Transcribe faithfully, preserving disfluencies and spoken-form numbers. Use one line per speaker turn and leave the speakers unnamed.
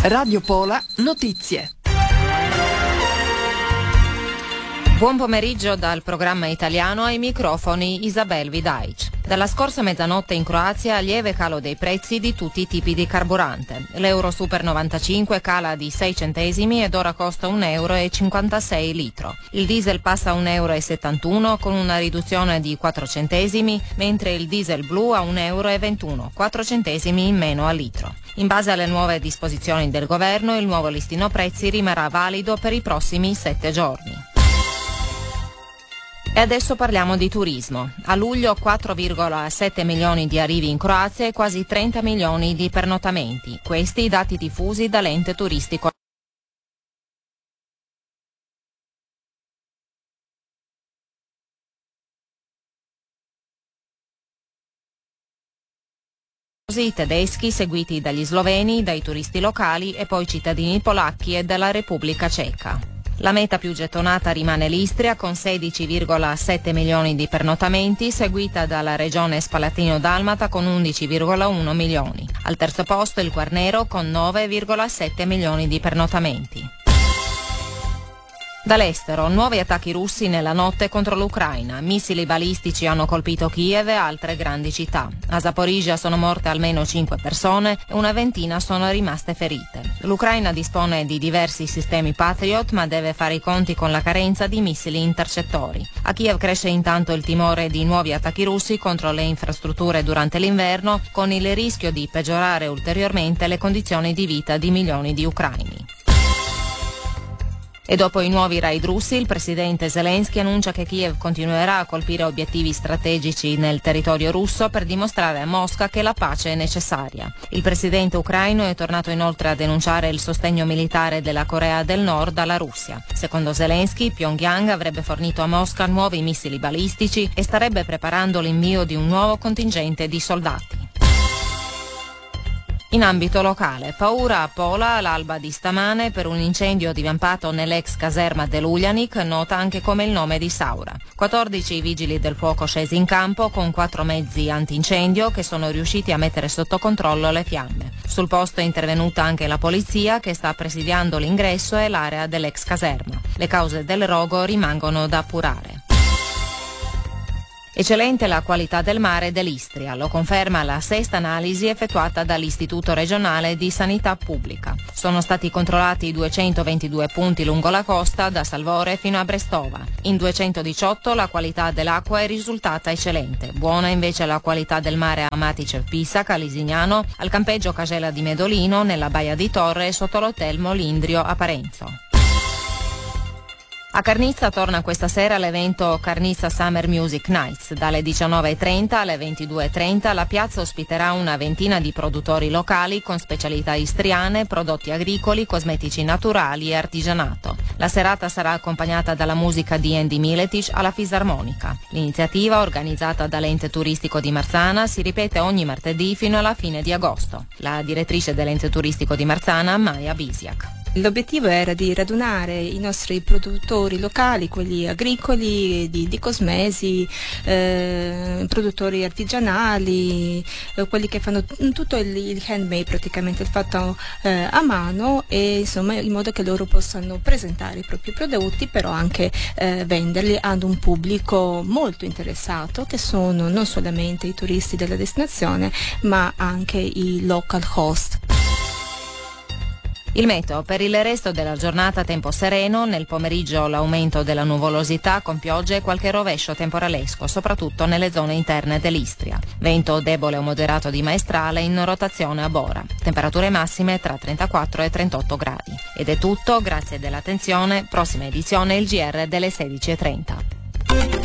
Radio Pola Notizie.
Buon pomeriggio dal programma italiano, ai microfoni Isabel Vidaic. Dalla scorsa mezzanotte in Croazia lieve calo dei prezzi di tutti i tipi di carburante. L'Euro Super novantacinque cala di sei centesimi ed ora costa un euro e cinquantasei litro. Il diesel passa a un euro e settantuno con una riduzione di quattro centesimi, mentre il diesel blu a un euro e ventuno, quattro centesimi in meno a litro. In base alle nuove disposizioni del governo, il nuovo listino prezzi rimarrà valido per i prossimi sette giorni. E adesso parliamo di turismo. A luglio quattro virgola sette milioni di arrivi in Croazia e quasi trenta milioni di pernottamenti. Questi i dati diffusi dall'ente turistico. I tedeschi, seguiti dagli sloveni, dai turisti locali e poi cittadini polacchi e della Repubblica Ceca. La meta più gettonata rimane l'Istria con sedici virgola sette milioni di pernottamenti, seguita dalla regione Spalatino-Dalmata con undici virgola uno milioni. Al terzo posto il Quarnero con nove virgola sette milioni di pernottamenti. Dall'estero, nuovi attacchi russi nella notte contro l'Ucraina. Missili balistici hanno colpito Kiev e altre grandi città. A Zaporizhzhia sono morte almeno cinque persone e una ventina sono rimaste ferite. L'Ucraina dispone di diversi sistemi Patriot, ma deve fare i conti con la carenza di missili intercettori. A Kiev cresce intanto il timore di nuovi attacchi russi contro le infrastrutture durante l'inverno, con il rischio di peggiorare ulteriormente le condizioni di vita di milioni di ucraini. E dopo i nuovi raid russi, il presidente Zelensky annuncia che Kiev continuerà a colpire obiettivi strategici nel territorio russo per dimostrare a Mosca che la pace è necessaria. Il presidente ucraino è tornato inoltre a denunciare il sostegno militare della Corea del Nord alla Russia. Secondo Zelensky, Pyongyang avrebbe fornito a Mosca nuovi missili balistici e starebbe preparando l'invio di un nuovo contingente di soldati. In ambito locale, paura a Pola all'alba di stamane per un incendio divampato nell'ex caserma dell'Uljanik, nota anche come il nome di Saura. quattordici i vigili del fuoco scesi in campo con quattro mezzi antincendio che sono riusciti a mettere sotto controllo le fiamme. Sul posto è intervenuta anche la polizia che sta presidiando l'ingresso e l'area dell'ex caserma. Le cause del rogo rimangono da appurare. Eccellente la qualità del mare dell'Istria, lo conferma la sesta analisi effettuata dall'Istituto regionale di sanità pubblica. Sono stati controllati duecentoventidue punti lungo la costa, da Salvore fino a Brestova. In duecentodiciotto la qualità dell'acqua è risultata eccellente. Buona invece la qualità del mare a Matice-Pisac, a Lisignano, al campeggio Cascella di Medolino, nella Baia di Torre e sotto l'hotel Molindrio a Parenzo. A Carnizza torna questa sera l'evento Carnizza Summer Music Nights. Dalle diciannove e trenta alle ventidue e trenta la piazza ospiterà una ventina di produttori locali con specialità istriane, prodotti agricoli, cosmetici naturali e artigianato. La serata sarà accompagnata dalla musica di Andy Miletic alla fisarmonica. L'iniziativa, organizzata dall'ente turistico di Marzana, si ripete ogni martedì fino alla fine di agosto. La direttrice dell'ente turistico di Marzana, Maja Bisiak.
L'obiettivo era di radunare i nostri produttori locali, quelli agricoli, di, di cosmesi, eh, produttori artigianali, eh, quelli che fanno tutto il, il handmade, praticamente il fatto eh, a mano, e insomma in modo che loro possano presentare i propri prodotti, però anche eh, venderli ad un pubblico molto interessato, che sono non solamente i turisti della destinazione ma anche i local host.
Il meteo: per il resto della giornata tempo sereno, nel pomeriggio l'aumento della nuvolosità con piogge e qualche rovescio temporalesco, soprattutto nelle zone interne dell'Istria. Vento debole o moderato di maestrale in rotazione a Bora. Temperature massime tra trentaquattro e trentotto gradi. Ed è tutto, grazie dell'attenzione. Prossima edizione il G R delle sedici e trenta.